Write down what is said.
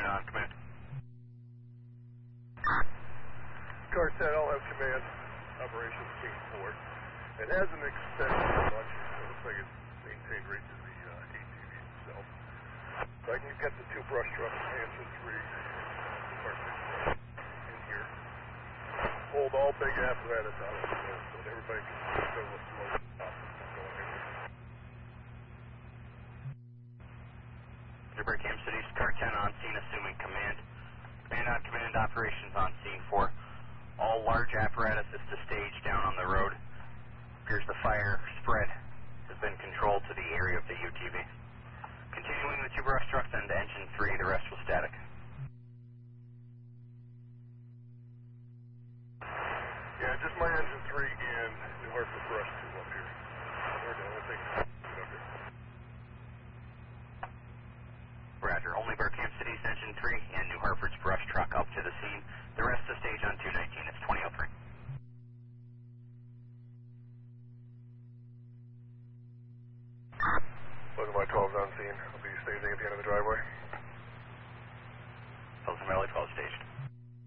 on command. Car 10, I'll have command. Operations Scene 4. It hasn't extended much. It looks like it's maintained right to the ATV itself. So I can get the two brush trucks, engine 3, in here. Hold all big apparatus out of the road so that everybody can go with slow stop. Newburgh Cam Cities, Car 10 on scene, assuming command. Command on command, operations on scene 4. All large apparatus is to stage down on the road. Appears the fire spread has been controlled to the area of the UTV. Continuing the two brush trucks and engine 3, the rest was static. Yeah, just my engine 3 and New Hartford brush 2 up here. They're the only thing up here. Roger, only Barcam City's engine 3 and New Hartford's brush truck up to the scene. The rest to stage on 219, it's 2003. Look at my 12's on scene. I'll be